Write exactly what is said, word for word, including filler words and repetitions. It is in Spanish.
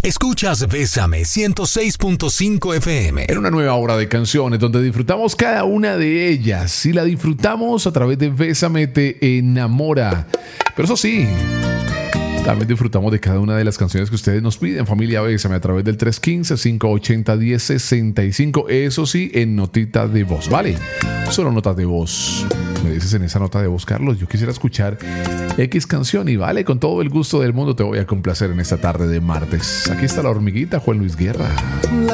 Escuchas Bésame ciento seis punto cinco F M. En una nueva hora de canciones donde disfrutamos cada una de ellas y la disfrutamos a través de Bésame te enamora. Pero eso sí, también disfrutamos de cada una de las canciones que ustedes nos piden. Familia Bésame a través del tres uno cinco, cinco ocho cero, uno cero seis cinco. Eso sí, en notita de voz, ¿vale? Solo notas de voz. Me dices en esa nota de voz, Carlos, yo quisiera escuchar X canción y vale, con todo el gusto del mundo te voy a complacer en esta tarde de martes. Aquí está La Hormiguita, Juan Luis Guerra.